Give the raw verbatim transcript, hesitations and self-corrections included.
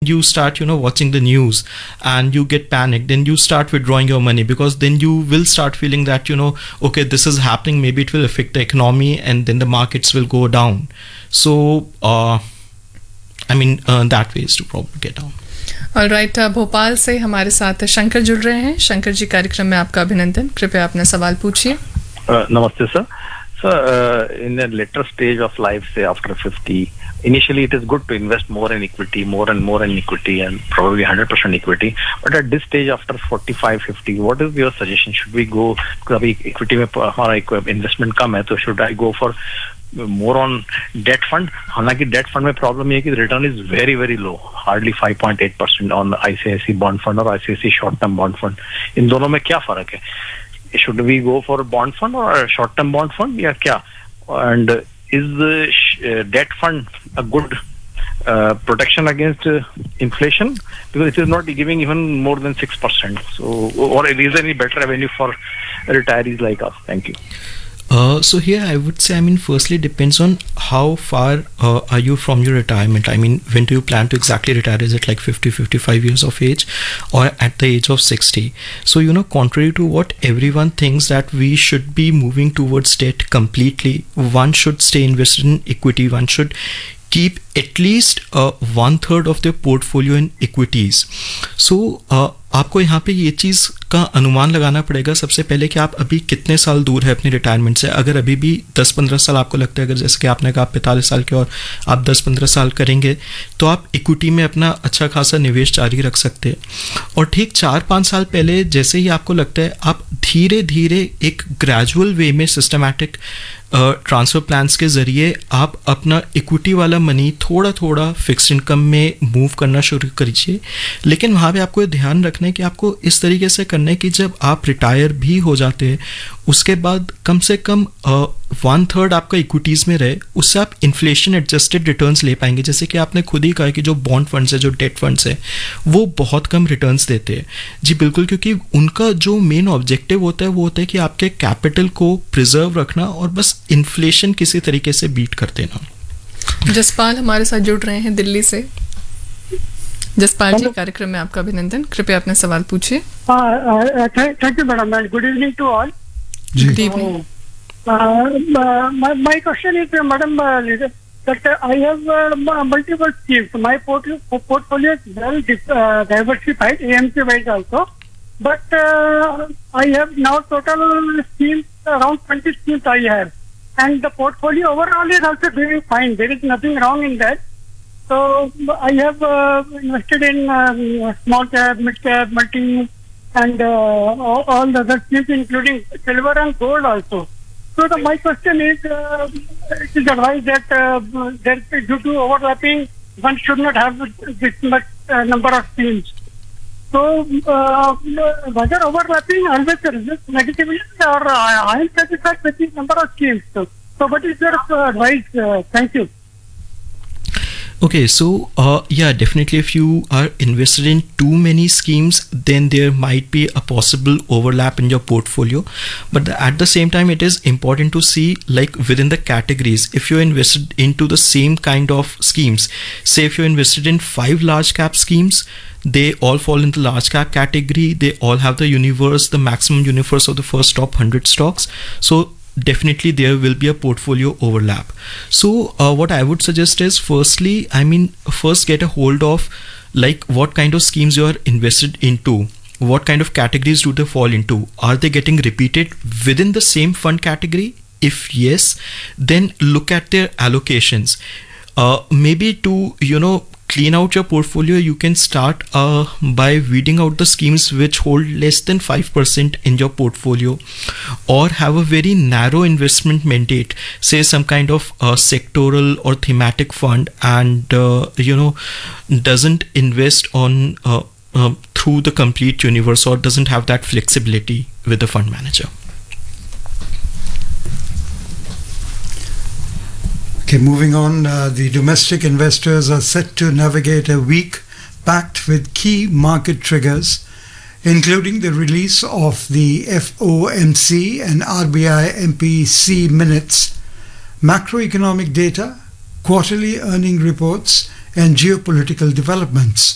you start, you know, watching the news and you get panicked, then you start withdrawing your money, because then you will start feeling that, you know, okay, this is happening, maybe it will affect the economy, and then the markets will go down. So, uh, I mean, uh, that way is to probably get down. All right, Bhopal से हमारे साथ शंकर जुड़ रहे हैं. शंकर जी, कार्यक्रम में आपका अभिनंदन. कृपया अपना सवाल पूछिए. नमस्ते sir. Sir, in the later stage of life, से after fifty, initially it is good to invest more in equity, more and more in equity, and probably one hundred percent equity. But at this stage, after forty-five, fifty, what is your suggestion? Should we go, because अभी equity में हमारा investment कम है, तो should I go for more on debt fund? हालांकि debt fund में problem ये है कि return is very very low, hardly five point eight percent on I C I C I bond fund और I C I C I short term bond fund. इन दोनों में क्या फर्क है? Should we go for bond fund or short term bond fund या क्या? And is the uh, debt fund a good uh, protection against uh, inflation? Because it is not giving even more than six percent. So, or is there any better avenue for retirees like us? Thank you. Uh, so here I would say, I mean, firstly it depends on how far uh, are you from your retirement. I mean, when do you plan to exactly retire? Is it like fifty, fifty-five years of age, or at the age of sixty? So, you know, contrary to what everyone thinks that we should be moving towards debt completely, one should stay invested in equity. One should keep at least uh, one third of their portfolio in equities. So, uh, आपको यहाँ पे ये चीज़ का अनुमान लगाना पड़ेगा सबसे पहले कि आप अभी कितने साल दूर है अपने रिटायरमेंट से. अगर अभी भी दस पंद्रह साल आपको लगता है, अगर जैसे कि आपने कहा आप पैंतालीस साल के और आप दस पंद्रह साल करेंगे, तो आप इक्विटी में अपना अच्छा खासा निवेश जारी रख सकते हैं. और ठीक चार पाँच साल पहले जैसे ही आपको लगता है, आप धीरे धीरे एक ग्रेजुअल वे में सिस्टमैटिक ट्रांसफ़र प्लान्स के ज़रिए आप अपना इक्विटी वाला मनी थोड़ा थोड़ा फिक्स्ड इनकम में मूव करना शुरू करिए. लेकिन वहाँ पे आपको ध्यान रखना है कि आपको इस तरीके से करना है कि जब आप रिटायर भी हो जाते हैं, उसके बाद कम से कम वन थर्ड आपका इक्विटीज़ में रहे. उससे आप इन्फ्लेशन एडजस्टेड रिटर्न्स ले पाएंगे. जैसे कि आपने खुद ही कहा कि जो बॉन्ड फंड्स है, जो डेट फंड्स है, वो बहुत कम रिटर्न्स देते हैं. जी बिल्कुल, क्योंकि उनका जो मेन ऑब्जेक्टिव होता है वो होता है कि आपके कैपिटल को प्रिजर्व रखना और बस इन्फ्लेशन किसी तरीके से बीट कर देना. जसपाल हमारे साथ जुड़ रहे हैं दिल्ली से. जसपाल जी, कार्यक्रम में आपका अभिनंदन. कृपया अपना सवाल पूछिए. Thank you madam, and good evening to all. Good evening. My question is, uh, madam, uh, that uh, I have uh, multiple schemes. My portfolio, portfolio is well uh, diversified, A M C wise also. But uh, I have now total schemes, around twenty schemes I have. And the portfolio overall is also doing fine. There is nothing wrong in that. So I have uh, invested in uh, small cap, mid cap, multi, and uh, all, all the other schemes, including silver and gold also. So the, my question is, uh, it is advised that uh, that due to overlapping, one should not have this much uh, number of schemes. So uh, whether overlapping always results negatively, or uh, I am satisfied with this number of schemes. So, so what is your uh, advice? Uh, thank you. Okay, so uh, yeah, definitely if you are invested in too many schemes, then there might be a possible overlap in your portfolio. But the, at the same time, it is important to see, like, within the categories, if you're invested into the same kind of schemes, say if you're invested in five large cap schemes, they all fall in the large cap category. They all have the universe, the maximum universe of the first top one hundred stocks. So definitely there will be a portfolio overlap. So uh, what I would suggest is, firstly, I mean, first get a hold of, like, what kind of schemes you are invested into. What kind of categories do they fall into? Are they getting repeated within the same fund category? If yes, then look at their allocations. Uh, maybe to, you know, clean out your portfolio, you can start uh, by weeding out the schemes which hold less than five percent in your portfolio, or have a very narrow investment mandate, say some kind of uh, sectoral or thematic fund, and uh, you know, doesn't invest on uh, uh, through the complete universe, or doesn't have that flexibility with the fund manager. Okay, moving on, uh, the domestic investors are set to navigate a week packed with key market triggers, including the release of the F O M C and R B I M P C minutes, macroeconomic data, quarterly earning reports, and geopolitical developments.